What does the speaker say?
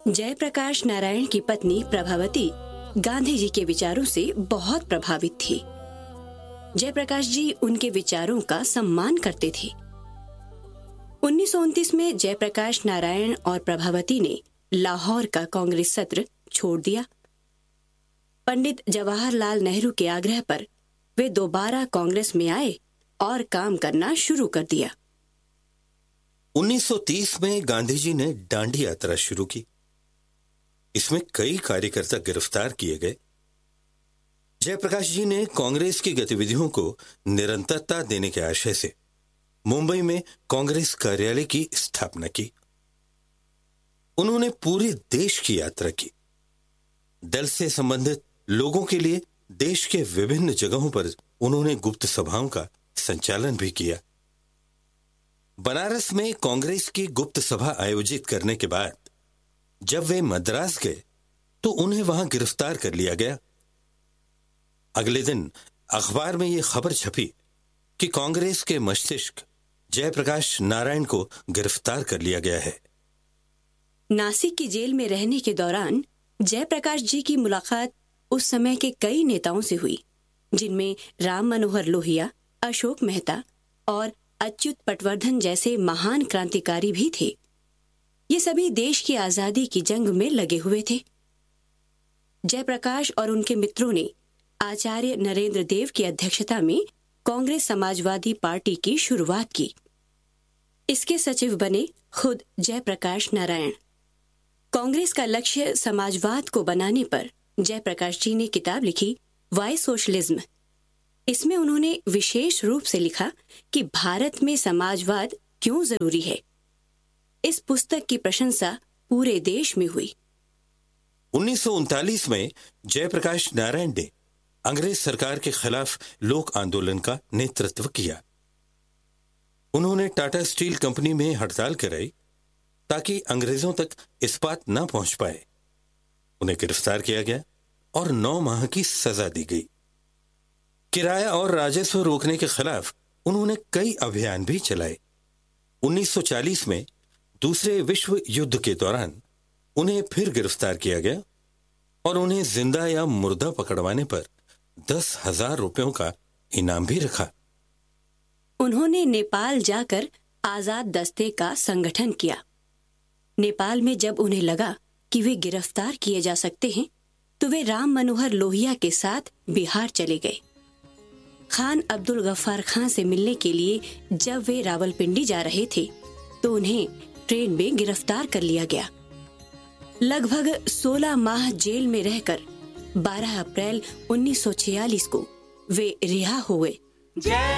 जयप्रकाश नारायण की पत्नी प्रभावती गांधी जी के विचारों से बहुत प्रभावित थी। जयप्रकाश जी उनके विचारों का सम्मान करते थे। 1929 में जयप्रकाश नारायण और प्रभावती ने लाहौर का कांग्रेस सत्र छोड़ दिया। पंडित जवाहरलाल नेहरू के आग्रह पर वे दोबारा कांग्रेस में आए और काम करना शुरू कर दिया। 1930 में गांधी जी ने दांडी यात्रा शुरू की। इसमें कई कार्यकर्ता गिरफ्तार किए गए। जयप्रकाश जी ने कांग्रेस की गतिविधियों को निरंतरता देने के आशय से मुंबई में कांग्रेस कार्यालय की स्थापना की। उन्होंने पूरे देश की यात्रा की। दल से संबंधित लोगों के लिए देश के विभिन्न जगहों पर उन्होंने गुप्त सभाओं का संचालन भी किया। बनारस में कांग्रेस की गुप्त सभा आयोजित करने के बाद जब वे मद्रास गए तो उन्हें वहां गिरफ्तार कर लिया गया। अगले दिन अखबार में यह खबर छपी कि कांग्रेस के मस्तिष्क जयप्रकाश नारायण को गिरफ्तार कर लिया गया है। नासिक की जेल में रहने के दौरान जयप्रकाश जी की मुलाकात उस समय के कई नेताओं से हुई, जिनमें राम मनोहर लोहिया, अशोक मेहता और अच्युत पटवर्धन जैसे महान क्रांतिकारी भी थे। ये सभी देश की आजादी की जंग में लगे हुए थे। जयप्रकाश और उनके मित्रों ने आचार्य नरेंद्र देव की अध्यक्षता में कांग्रेस समाजवादी पार्टी की शुरुआत की। इसके सचिव बने खुद जयप्रकाश नारायण। कांग्रेस का लक्ष्य समाजवाद को बनाने पर जयप्रकाश जी ने किताब लिखी, वाई सोशलिज्म। इसमें उन्होंने विशेष रूप से लिखा कि भारत में समाजवाद क्यों जरूरी है। इस पुस्तक की प्रशंसा पूरे देश में हुई। 1939 में जयप्रकाश नारायण ने अंग्रेज सरकार के खिलाफ लोक आंदोलन का नेतृत्व किया। उन्होंने टाटा स्टील कंपनी में हड़ताल कराई ताकि अंग्रेजों तक इस्पात न पहुंच पाए। उन्हें गिरफ्तार किया गया और 9 माह की सजा दी गई। किराया और राजस्व रोकने के खिलाफ उन्होंने कई अभियान भी चलाए। 1940 में दूसरे विश्व युद्ध के दौरान उन्हें फिर गिरफ्तार किया गया और उन्हें जिंदा या मुर्दा पकड़वाने पर 10,000 रुपयों का इनाम भी रखा। उन्होंने नेपाल जाकर आजाद दस्ते का संगठन किया। नेपाल में जब उन्हें लगा कि वे गिरफ्तार किए जा सकते हैं, तो वे राम मनोहर लोहिया के साथ बिहार चले गए। खान अब्दुल गफ्फार खान से मिलने के लिए जब वे रावलपिंडी जा रहे थे, तो उन्हें ट्रेन में गिरफ्तार कर लिया गया। लगभग 16 माह जेल में रहकर 12 अप्रैल 1946 को वे रिहा हुए।